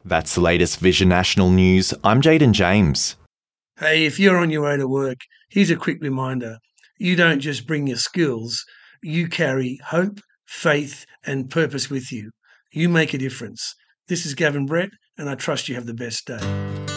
That's the latest Vision National News. I'm Jaden James. Hey, if you're on your way to work, here's a quick reminder. You don't just bring your skills, you carry hope, faith, and purpose with you. You make a difference. This is Gavin Brett, and I trust you have the best day.